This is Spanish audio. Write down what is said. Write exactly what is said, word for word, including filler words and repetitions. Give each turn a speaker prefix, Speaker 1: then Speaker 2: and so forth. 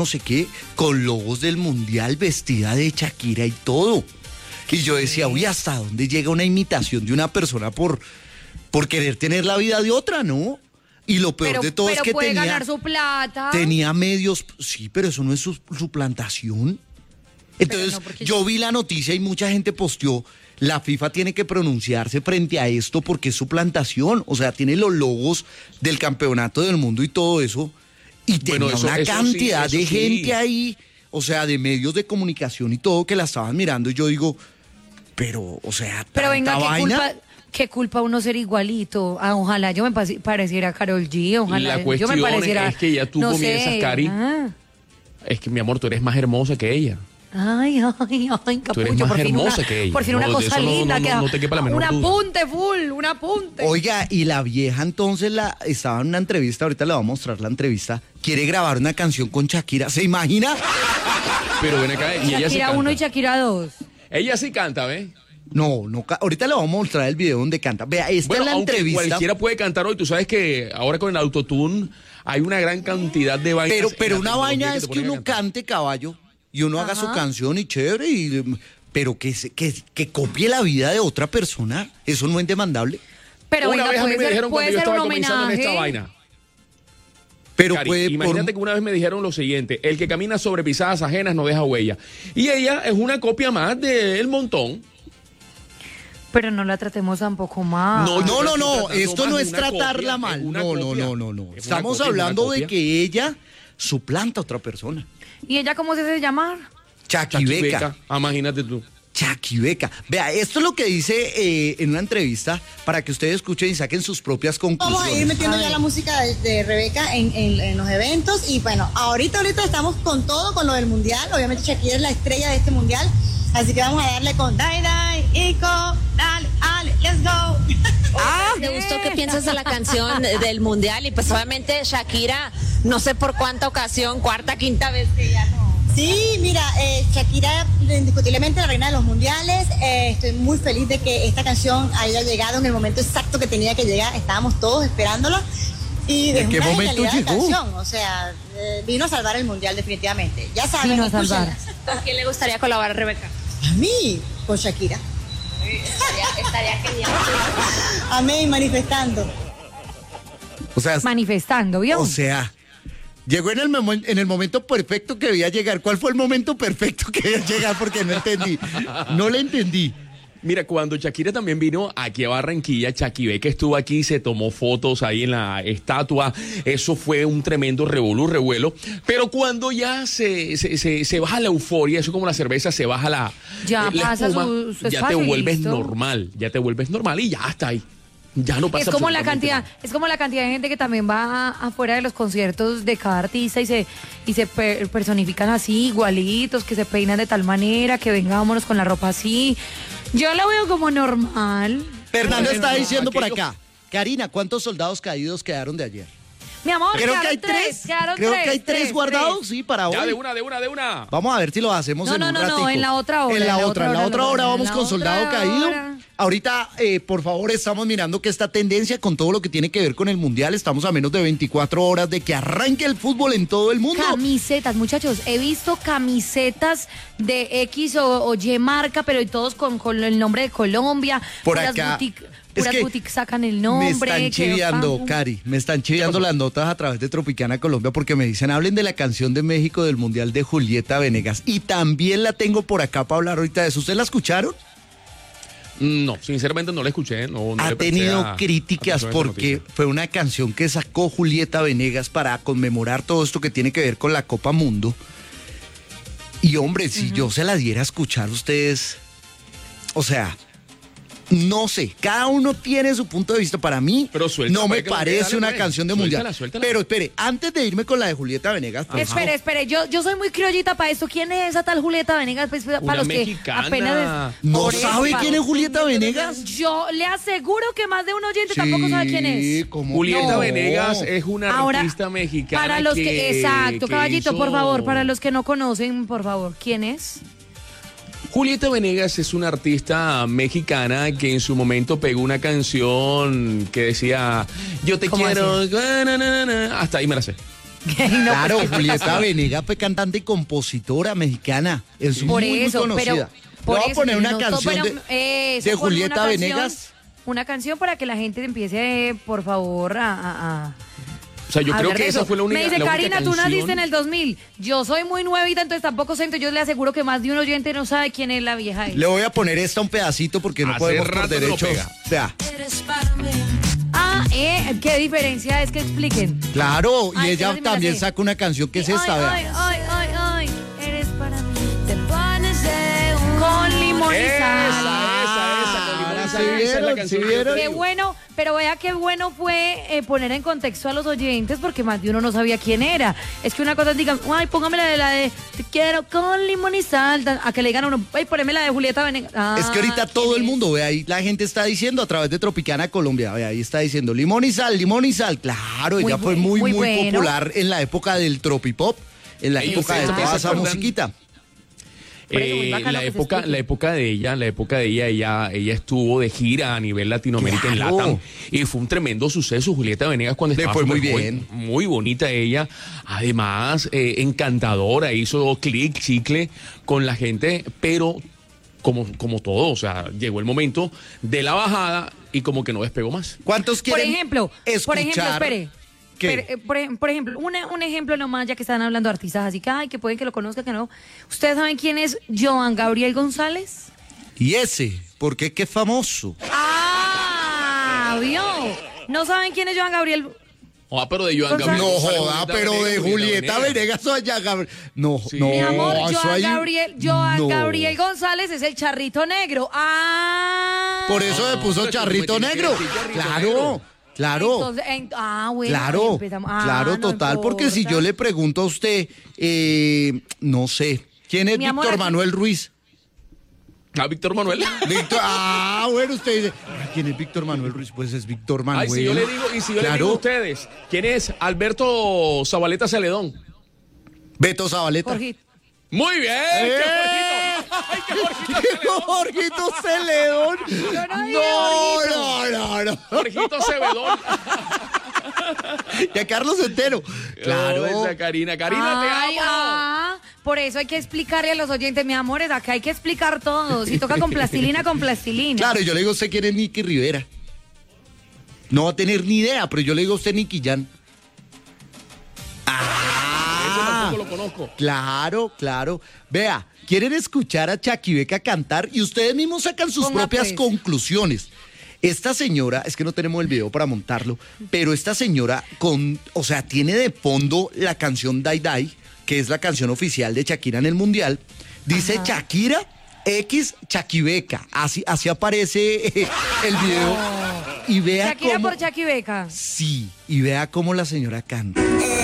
Speaker 1: no sé qué, con logos del Mundial, vestida de Shakira y todo. Y yo decía, uy, ¿hasta dónde llega una imitación de una persona por, por querer tener la vida de otra, no? Y lo peor
Speaker 2: pero,
Speaker 1: de todo
Speaker 2: pero
Speaker 1: es que
Speaker 2: puede
Speaker 1: tenía,
Speaker 2: ganar su plata.
Speaker 1: tenía medios, sí, pero eso no es su, suplantación. Entonces, no, yo, yo vi la noticia y mucha gente posteó, la FIFA tiene que pronunciarse frente a esto porque es suplantación, o sea, tiene los logos del campeonato del mundo y todo eso, y tenía bueno, eso, una eso cantidad sí, de sí. gente ahí, o sea, de medios de comunicación y todo que la estaban mirando, y yo digo, pero, o sea,
Speaker 2: pero venga, ¿qué
Speaker 1: vaina?
Speaker 2: culpa, qué culpa uno ser igualito? Ah, ojalá yo me pareciera a Karol G, ojalá
Speaker 3: la cuestión
Speaker 2: yo me pareciera,
Speaker 3: es que ella tú
Speaker 2: no
Speaker 3: comienzas,
Speaker 2: sé,
Speaker 3: Cari,
Speaker 2: ah.
Speaker 3: es que mi amor, tú eres más hermosa que ella.
Speaker 2: Ay, ay, ay, capullo,
Speaker 3: tú eres más
Speaker 2: por fin
Speaker 3: hermosa
Speaker 2: una,
Speaker 3: que ella.
Speaker 2: Por fin
Speaker 3: no,
Speaker 2: una cosa
Speaker 3: no,
Speaker 2: linda.
Speaker 3: No, no,
Speaker 2: que,
Speaker 3: no te quepa la menor
Speaker 2: un
Speaker 3: duda.
Speaker 2: apunte full, un apunte.
Speaker 1: Oiga, y la vieja entonces la estaba en una entrevista, ahorita le voy a mostrar la entrevista, quiere grabar una canción con Shakira, ¿se imagina?
Speaker 3: Pero ven acá, y
Speaker 2: Shakira
Speaker 3: ella sí canta.
Speaker 2: uno y Shakira dos.
Speaker 3: Ella sí canta, ¿ves?
Speaker 1: No, no, ahorita le vamos a mostrar el video donde canta. Vea, esta
Speaker 3: bueno,
Speaker 1: es la
Speaker 3: aunque
Speaker 1: entrevista.
Speaker 3: Cualquiera puede cantar hoy, tú sabes que ahora con el autotune hay una gran cantidad de vainas.
Speaker 1: Pero, pero una vaina es que uno cante, caballo, y uno Ajá. haga su canción y chévere, y, pero que, que, que copie la vida de otra persona, eso no es demandable.
Speaker 2: Pero
Speaker 3: una
Speaker 2: venga,
Speaker 3: vez a mí me
Speaker 2: ser,
Speaker 3: dijeron cuando yo estaba comenzando en esta
Speaker 2: homenaje.
Speaker 3: vaina.
Speaker 1: Pero
Speaker 3: Cari,
Speaker 1: puede,
Speaker 3: imagínate
Speaker 1: por...
Speaker 3: que una vez me dijeron lo siguiente: el que camina sobre pisadas ajenas no deja huella. Y ella es una copia más del montón.
Speaker 2: Pero no la tratemos tampoco mal.
Speaker 1: No, no, no, no. Esto no es tratarla copia, mal. No, no, no, no, no. Estamos copia, hablando de que ella suplanta a otra persona.
Speaker 2: ¿Y ella cómo se hace llamar?
Speaker 1: Chaquibeca.
Speaker 3: Ah, imagínate tú.
Speaker 1: Chaquibeca. Vea, esto es lo que dice eh, en una entrevista para que ustedes escuchen y saquen sus propias conclusiones.
Speaker 4: Vamos a ir metiendo Ay. ya la música de, de Rebeca en, en, en los eventos y bueno, ahorita, ahorita estamos con todo, con lo del mundial. Obviamente Shakira es la estrella de este mundial, así que vamos a darle con Dai Dai, Ico, dale, dale, let's go.
Speaker 5: Ah, ¿te gustó? ¿Qué piensas de la canción del mundial? Y pues obviamente Shakira, no sé por cuánta ocasión, cuarta, quinta vez que ya no.
Speaker 4: Sí, mira, eh, Shakira indiscutiblemente la reina de los mundiales, eh, estoy muy feliz de que esta canción haya llegado en el momento exacto que tenía que llegar, estábamos todos esperándolo y de
Speaker 1: qué momento llegó?
Speaker 4: Canción, o sea, eh, vino a salvar el mundial definitivamente, ya saben.
Speaker 2: Vino a salvar.
Speaker 5: ¿Con quién le gustaría colaborar, Rebeca?
Speaker 4: A mí, con Shakira.
Speaker 5: Estaría, estaría genial.
Speaker 4: Amén, manifestando.
Speaker 1: O sea,
Speaker 2: manifestando, ¿vio?
Speaker 1: O sea, llegó en el, mom- en el momento perfecto que debía llegar. ¿Cuál fue el momento perfecto que debía llegar? Porque no entendí. No le entendí.
Speaker 3: Mira, cuando Shakira también vino aquí a Barranquilla, Chaquibeca estuvo aquí, se tomó fotos ahí en la estatua, eso fue un tremendo revolú, revuelo, pero cuando ya se, se, se, se baja la euforia, eso como la cerveza, se baja la,
Speaker 2: ya
Speaker 3: eh, la
Speaker 2: pasa
Speaker 3: espuma,
Speaker 2: su, su
Speaker 3: ya te vuelves
Speaker 2: listo.
Speaker 3: normal, ya te vuelves normal y ya está ahí. Ya no pasa
Speaker 2: es como la cantidad,
Speaker 3: nada.
Speaker 2: es como la cantidad de gente que también va afuera de los conciertos de cada artista y se y se per- personifican así, igualitos, que se peinan de tal manera, que vengámonos con la ropa así. Yo lo veo como normal.
Speaker 1: Fernando
Speaker 3: Bueno,
Speaker 1: está diciendo por
Speaker 3: aquello-
Speaker 1: acá. Karina, ¿cuántos soldados caídos quedaron de ayer?
Speaker 2: Mi amor,
Speaker 1: Creo que hay
Speaker 2: quedaron
Speaker 1: tres.
Speaker 2: quedaron
Speaker 1: Creo
Speaker 2: tres,
Speaker 1: que hay tres,
Speaker 2: tres,
Speaker 1: guardados,
Speaker 2: tres.
Speaker 1: sí, para hoy.
Speaker 3: Ya de una, de una, de una.
Speaker 1: Vamos a ver si lo hacemos
Speaker 2: No,
Speaker 1: en
Speaker 2: no,
Speaker 1: un
Speaker 2: no, no,
Speaker 1: ratico.
Speaker 2: en la otra hora,
Speaker 1: En la otra, en la otra hora vamos
Speaker 2: en la
Speaker 1: con Soldado
Speaker 2: otra
Speaker 1: Caído.
Speaker 2: hora.
Speaker 1: Ahorita, eh, por favor, estamos mirando que esta tendencia con todo lo que tiene que ver con el Mundial. Estamos a menos de veinticuatro horas de que arranque el fútbol en todo el mundo.
Speaker 2: Camisetas, muchachos, he visto camisetas de X o, o Y marca, pero y todos con, con el nombre de Colombia.
Speaker 1: Por
Speaker 2: puras
Speaker 1: acá.
Speaker 2: boutique-
Speaker 1: Es
Speaker 2: puras
Speaker 1: que
Speaker 2: boutiques sacan el nombre.
Speaker 1: Me están
Speaker 2: que
Speaker 1: chiviando,
Speaker 2: pam,
Speaker 1: Cari, me están chiviando las notas a través de Tropicana Colombia porque me dicen, hablen de la canción de México del Mundial de Julieta Venegas. Y también la tengo por acá para hablar ahorita de eso. ¿Ustedes la escucharon?
Speaker 3: No, sinceramente no la escuché. No, no
Speaker 1: ha
Speaker 3: le presté
Speaker 1: tenido
Speaker 3: a-
Speaker 1: críticas
Speaker 3: a
Speaker 1: porque
Speaker 3: noticia.
Speaker 1: fue una canción que sacó Julieta Venegas para conmemorar todo esto que tiene que ver con la Copa Mundo. Y hombre, si uh-huh. yo se la diera a escuchar a ustedes, o sea, no sé, cada uno tiene su punto de vista. Para mí,
Speaker 3: Pero suelta,
Speaker 1: no me
Speaker 3: pues,
Speaker 1: parece
Speaker 3: dale,
Speaker 1: una
Speaker 3: pues.
Speaker 1: canción de
Speaker 3: Suéltala,
Speaker 1: mundial.
Speaker 3: suéltala.
Speaker 1: Pero espere, antes de irme con la de Julieta Venegas, pues,
Speaker 2: Espere, espere, yo, yo soy muy criollita para esto. ¿Quién es esa tal Julieta Venegas? Pues, para
Speaker 3: Una
Speaker 2: los
Speaker 3: mexicana.
Speaker 2: que apenas...
Speaker 1: ¿no
Speaker 2: Por
Speaker 1: sabe
Speaker 2: eso,
Speaker 1: quién es Julieta Venegas?
Speaker 2: Yo le aseguro que más de un oyente tampoco sabe quién es.
Speaker 1: ¿cómo
Speaker 3: Julieta
Speaker 1: no?
Speaker 3: Venegas es una
Speaker 2: Ahora,
Speaker 3: artista mexicana.
Speaker 2: Para los que,
Speaker 3: que
Speaker 2: exacto,
Speaker 3: que
Speaker 2: caballito,
Speaker 3: hizo-
Speaker 2: por favor, para los que no conocen, por favor, ¿quién es?
Speaker 3: Julieta Venegas es una artista mexicana que en su momento pegó una canción que decía yo te
Speaker 2: ¿Cómo
Speaker 3: quiero, na, na, na, na. Hasta ahí me la sé.
Speaker 2: No,
Speaker 1: claro,
Speaker 2: pues,
Speaker 1: Julieta Venegas fue cantante y compositora mexicana. Es
Speaker 2: Por
Speaker 1: muy,
Speaker 2: eso,
Speaker 1: muy conocida.
Speaker 2: pero-
Speaker 1: Le
Speaker 2: por
Speaker 1: voy a
Speaker 2: eso,
Speaker 1: poner una
Speaker 2: no,
Speaker 1: canción
Speaker 2: pero,
Speaker 1: de,
Speaker 2: eso,
Speaker 1: de
Speaker 2: pon una
Speaker 1: Julieta
Speaker 2: canción,
Speaker 1: Venegas.
Speaker 2: Una canción para que la gente empiece, por favor, a... a- a-
Speaker 3: O sea, yo
Speaker 2: a
Speaker 3: creo
Speaker 2: hablar
Speaker 3: que
Speaker 2: de
Speaker 3: esa
Speaker 2: eso.
Speaker 3: fue la única
Speaker 2: Me dice,
Speaker 3: la única
Speaker 2: Karina, tú
Speaker 3: canción.
Speaker 2: naciste en el dos mil. Yo soy muy nuevita, entonces tampoco sé. Entonces yo le aseguro que más de un oyente no sabe quién es la vieja esa.
Speaker 1: Le voy a poner esta un pedacito porque no
Speaker 3: Hace
Speaker 1: podemos por
Speaker 3: rato que lo
Speaker 1: derechos.
Speaker 3: pega.
Speaker 1: Vea.
Speaker 2: Ah, eh, ¿qué diferencia es que expliquen?
Speaker 1: Claro, y
Speaker 2: Ay,
Speaker 1: ella
Speaker 2: esa sí me la
Speaker 1: también
Speaker 2: sé.
Speaker 1: saca una canción que es
Speaker 2: Ay,
Speaker 1: esta,
Speaker 2: ay,
Speaker 1: vea.
Speaker 2: ay, ay, ay, eres para mí. Te pones de un... Con limón y
Speaker 3: Esa,
Speaker 2: sal.
Speaker 3: esa, esa, con limón y
Speaker 1: Ah,
Speaker 3: sal,
Speaker 1: ¿sí
Speaker 3: esa es la
Speaker 1: vieron?
Speaker 3: canción
Speaker 1: ¿Sí
Speaker 3: que yo
Speaker 1: vieron?
Speaker 3: te
Speaker 2: Qué
Speaker 3: digo.
Speaker 2: bueno, pero vea qué bueno fue eh, poner en contexto a los oyentes porque más de uno no sabía quién era. Es que una cosa digan, ay, póngame la de la de te quiero con limón y sal, tan- a que le digan a uno, ay, poneme la de Julieta Venegas. Ah,
Speaker 1: Es que ahorita todo
Speaker 2: ¿quién
Speaker 1: el
Speaker 2: es?
Speaker 1: mundo, ve ahí, la gente está diciendo a través de Tropicana Colombia, ve ahí está diciendo limón y sal, limón y sal. Claro,
Speaker 2: Muy
Speaker 1: ella fue
Speaker 2: bu-
Speaker 1: muy,
Speaker 2: muy
Speaker 1: muy
Speaker 2: bueno.
Speaker 1: popular en la época del tropipop, en la
Speaker 3: ¿Y
Speaker 1: época de
Speaker 3: ustedes
Speaker 1: toda
Speaker 3: se
Speaker 1: esa
Speaker 3: acuerdan?
Speaker 1: musiquita.
Speaker 2: Por eso, muy
Speaker 3: Eh,
Speaker 2: bacano
Speaker 3: la
Speaker 2: que se
Speaker 3: época,
Speaker 2: explique.
Speaker 3: la época de ella, la época de ella, ella, ella estuvo de gira a nivel Latinoamérica en
Speaker 1: Claro.
Speaker 3: Latam y fue un tremendo suceso. Julieta Venegas cuando
Speaker 1: Le
Speaker 3: estaba
Speaker 1: fue muy
Speaker 3: súper joven,
Speaker 1: bien.
Speaker 3: muy bonita ella, además eh, encantadora, hizo clic, chicle con la gente, pero como, como todo, o sea, llegó el momento de la bajada y como que no despegó más.
Speaker 1: ¿Cuántos
Speaker 2: Por
Speaker 1: quieren
Speaker 2: ejemplo,
Speaker 1: escuchar?
Speaker 2: por ejemplo, espere.
Speaker 1: ¿Qué?
Speaker 2: Pero, eh, por, ej- por ejemplo, una- un ejemplo nomás, ya que están hablando de artistas, así que, ay, que pueden que lo conozcan, que no. ¿Ustedes saben quién es Joan Gabriel González?
Speaker 1: Y ese, porque qué famoso.
Speaker 2: ¡Ah! ¿Vio? ¿No saben quién es Joan Gabriel?
Speaker 3: Ah, pero de Joan
Speaker 2: González.
Speaker 3: Gabriel.
Speaker 1: No
Speaker 3: González,
Speaker 1: joda,
Speaker 3: Julieta
Speaker 1: pero de
Speaker 3: Venegas,
Speaker 1: Julieta Venegas o allá Gabriel. No,
Speaker 3: Sí.
Speaker 1: no,
Speaker 2: Mi amor,
Speaker 1: eso
Speaker 2: Joan
Speaker 1: ahí-
Speaker 2: Gabriel, Joan
Speaker 1: no.
Speaker 2: Gabriel González es el charrito negro. ¡Ah!
Speaker 1: Por eso le puso
Speaker 3: pero es que
Speaker 1: charrito
Speaker 3: tú me tienes que
Speaker 1: negro.
Speaker 3: decir charrito
Speaker 1: Claro,
Speaker 3: negro.
Speaker 1: claro.
Speaker 2: Entonces, en- ah, bueno, ahí
Speaker 1: Claro,
Speaker 2: empezamos. Ah,
Speaker 1: claro,
Speaker 2: no
Speaker 1: total, porque si
Speaker 2: importa.
Speaker 1: yo le pregunto a usted, eh, no sé, ¿quién es
Speaker 2: Mi amor,
Speaker 1: Víctor
Speaker 2: aquí-
Speaker 1: Manuel Ruiz?
Speaker 3: Ah, Víctor Manuel.
Speaker 1: Víctor, ah, bueno, usted dice, "Ay, ¿quién es Víctor Manuel Ruiz? Pues es Víctor Manuel.
Speaker 3: Ay, si yo le digo, y si yo le digo a
Speaker 1: Claro,
Speaker 3: ustedes, ¿quién es Alberto Zabaleta Celedón?
Speaker 1: Beto Zabaleta.
Speaker 2: Jorgito.
Speaker 3: Muy bien,
Speaker 1: ¡Eh!
Speaker 3: qué Jorgito. Ay, qué Jorgito
Speaker 1: ¿Qué
Speaker 3: Celedón.
Speaker 1: Jorgito Celedón?
Speaker 2: Yo no dije
Speaker 1: No,
Speaker 2: Jorgito.
Speaker 1: no, no, no.
Speaker 3: Jorgito Cebedón.
Speaker 1: Y a Carlos Entero. Claro.
Speaker 3: Oh, esa Karina. Karina,
Speaker 2: Ay,
Speaker 3: te amo.
Speaker 2: ah, por eso hay que explicarle a los oyentes, mi amor, es acá hay que explicar todo. Si toca con plastilina, con plastilina.
Speaker 1: Claro, y yo le digo a usted quién es Nicky Rivera. No va a tener ni idea, pero yo le digo a usted Nicky Jan.
Speaker 3: Ese
Speaker 1: Ah,
Speaker 3: tampoco lo conozco.
Speaker 1: claro, claro. Vea, quieren escuchar a Chaquibeca cantar y ustedes mismos sacan sus
Speaker 2: Ponga,
Speaker 1: propias
Speaker 2: pues.
Speaker 1: conclusiones. Esta señora, es que no tenemos el video para montarlo, pero esta señora con, o sea, tiene de fondo la canción Dai Dai, que es la canción oficial de Shakira en el Mundial. Dice Shakira X Chaquibeca. Así, así aparece eh, el video. Y vea
Speaker 2: Shakira
Speaker 1: cómo,
Speaker 2: por Shakira Beca.
Speaker 1: sí, y vea cómo la señora canta.